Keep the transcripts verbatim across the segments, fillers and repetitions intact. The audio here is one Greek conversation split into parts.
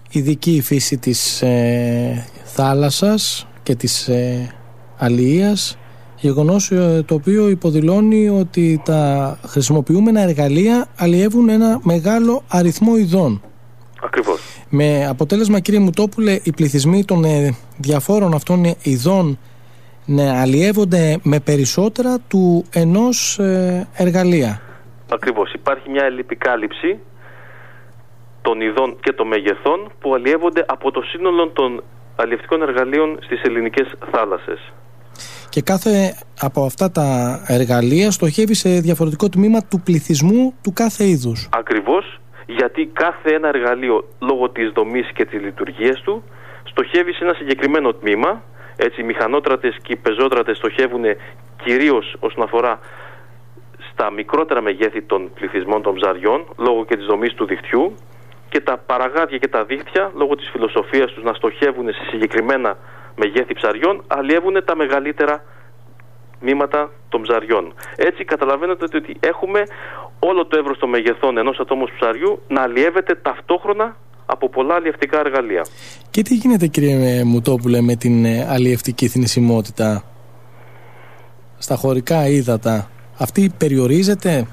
ειδική η φύση της ε, θάλασσας και της ε, αλιείας, γεγονός ε, το οποίο υποδηλώνει ότι τα χρησιμοποιούμενα εργαλεία αλλιεύουν ένα μεγάλο αριθμό ειδών. Ακριβώς. Με αποτέλεσμα, κύριε Μουτόπουλε, οι πληθυσμοί των ε, διαφόρων αυτών ειδών να αλλιεύονται με περισσότερα του ενός ε, εργαλεία. Ακριβώς. Υπάρχει μια επικάλυψη των ειδών και των μεγεθών που αλλιεύονται από το σύνολο των αλλιευτικών εργαλείων στις ελληνικές θάλασσες. Και κάθε από αυτά τα εργαλεία στοχεύει σε διαφορετικό τμήμα του πληθυσμού του κάθε είδους. Ακριβώς, γιατί κάθε ένα εργαλείο, λόγω της δομής και της λειτουργίας του, στοχεύει σε ένα συγκεκριμένο τμήμα. Έτσι, οι μηχανότρατες και οι πεζότρατες στοχεύουν κυρίως όσον αφορά στα μικρότερα μεγέθη των πληθυσμών των ψαριών, λόγω και της δομής του δικτυού, και τα παραγάδια και τα δίχτυα, λόγω της φιλοσοφίας τους να στοχεύουν σε συγκεκριμένα μεγέθη ψαριών, αλλιεύουν τα μεγαλύτερα τμήματα των ψαριών. Έτσι καταλαβαίνετε ότι έχουμε όλο το εύρος των μεγεθών ενός ατόμου ψαριού να αλλιεύεται ταυτόχρονα από πολλά αλλιευτικά εργαλεία. Και τι γίνεται, κύριε Μουτόπουλε, με την αλλιευτική θνησιμότητα στα χωρικά ύδατα? Αυτή περιορίζεται?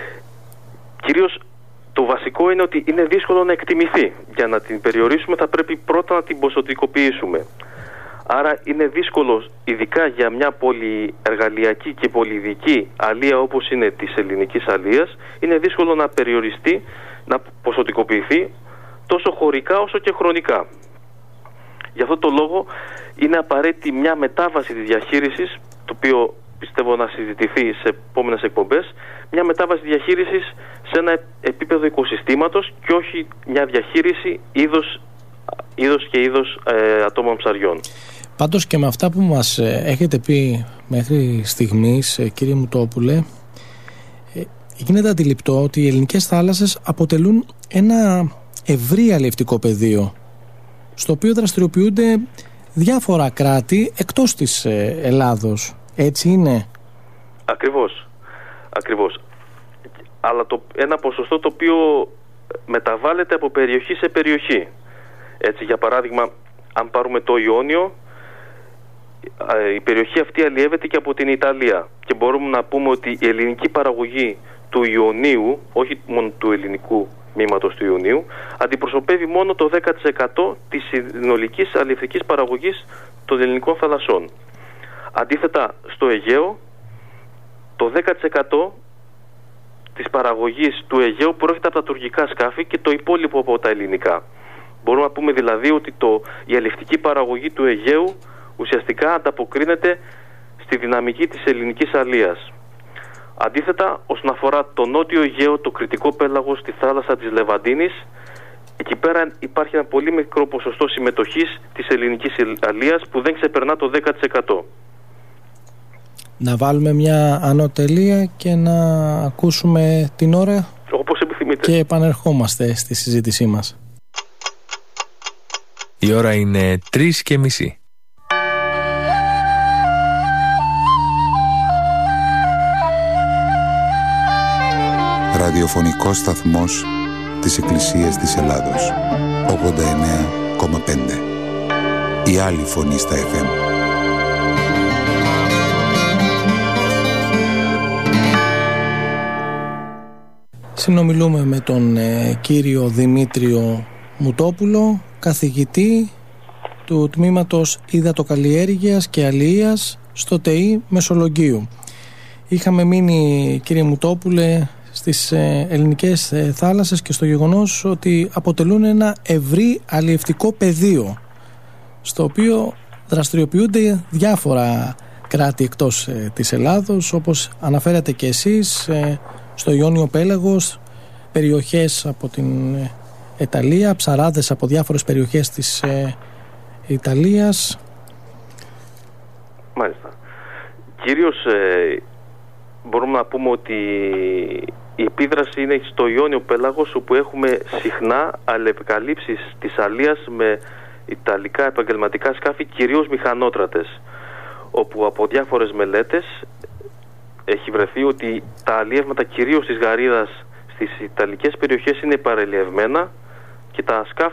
Κυρίως το βασικό είναι ότι είναι δύσκολο να εκτιμηθεί. Για να την περιορίσουμε θα πρέπει πρώτα να την ποσοτικοποιήσουμε. Άρα είναι δύσκολο, ειδικά για μια πολυεργαλειακή και πολυειδική αλία όπως είναι της ελληνικής αλίας, είναι δύσκολο να περιοριστεί, να ποσοτικοποιηθεί τόσο χωρικά όσο και χρονικά. Γι' αυτό το λόγο είναι απαραίτητη μια μετάβαση της διαχείρισης, το οποίο πιστεύω να συζητηθεί σε επόμενες εκπομπές, μια μετάβαση διαχείρισης σε ένα επίπεδο οικοσυστήματος και όχι μια διαχείριση είδος, είδος και είδος ε, ατόμων ψαριών. Πάντως και με αυτά που μας έχετε πει μέχρι στιγμής, κύριε Μουτόπουλε, γίνεται αντιληπτό ότι οι ελληνικές θάλασσες αποτελούν ένα ευρύ αλλιευτικό πεδίο, στο οποίο δραστηριοποιούνται διάφορα κράτη εκτός της Ελλάδος. Έτσι είναι? Ακριβώς. Ακριβώς. Αλλά το, ένα ποσοστό το οποίο μεταβάλλεται από περιοχή σε περιοχή. Έτσι, για παράδειγμα, αν πάρουμε το Ιόνιο, η περιοχή αυτή αλλιεύεται και από την Ιταλία. Και μπορούμε να πούμε ότι η ελληνική παραγωγή του Ιωνίου, όχι μόνο του ελληνικού τμήματος του Ιωνίου, αντιπροσωπεύει μόνο το δέκα τοις εκατό της συνολικής αλλιευτικής παραγωγής των ελληνικών θαλασσών. Αντίθετα, στο Αιγαίο, το δέκα τοις εκατό της παραγωγής του Αιγαίου προέρχεται από τα τουρκικά σκάφη και το υπόλοιπο από τα ελληνικά. Μπορούμε να πούμε δηλαδή ότι το, η αλλιευτική παραγωγή του Αιγαίου ουσιαστικά ανταποκρίνεται στη δυναμική της ελληνικής αλίας. Αντίθετα, όσον αφορά το νότιο Αιγαίο, το κρητικό πέλαγος, στη θάλασσα της Λεβαντίνης, εκεί πέρα υπάρχει ένα πολύ μικρό ποσοστό συμμετοχής της ελληνικής αλίας που δεν ξεπερνά το δέκα τοις εκατό. Να βάλουμε μια ανωτελεία και να ακούσουμε την ώρα, όπως επιθυμείτε, και επανερχόμαστε στη συζήτησή μας. Η ώρα είναι τρεις και μισή. Ραδιοφωνικός σταθμός της Εκκλησίας της Ελλάδος, ογδόντα εννέα κόμμα πέντε. Η άλλη φωνή στα εφ εμ. Συνομιλούμε με τον ε, κύριο Δημήτριο Μουτόπουλο, καθηγητή του τμήματος υδατοκαλλιέργειας και αλιείας στο ΤΕΙ Μεσολογγίου. Είχαμε μείνει, κύριε Μουτόπουλε, στις ε, ελληνικές ε, θάλασσες και στο γεγονός ότι αποτελούν ένα ευρύ αλλιευτικό πεδίο, στο οποίο δραστηριοποιούνται διάφορα κράτη εκτός ε, της Ελλάδος, όπως αναφέρατε και εσείς, ε, στο Ιόνιο Πέλαγος, περιοχές από την ε, Ιταλία, ψαράδες από διάφορες περιοχές της ε, Ιταλίας. Μάλιστα. Κυρίως ε, μπορούμε να πούμε ότι η επίδραση είναι στο Ιόνιο Πέλαγος, όπου έχουμε συχνά αλληλεπικαλύψεις της αλίας με ιταλικά επαγγελματικά σκάφη, κυρίως μηχανότρατες, όπου από διάφορες μελέτες έχει βρεθεί ότι τα αλλιεύματα κυρίως της γαρίδας στις ιταλικές περιοχές είναι παρελιευμένα και τα σκάφη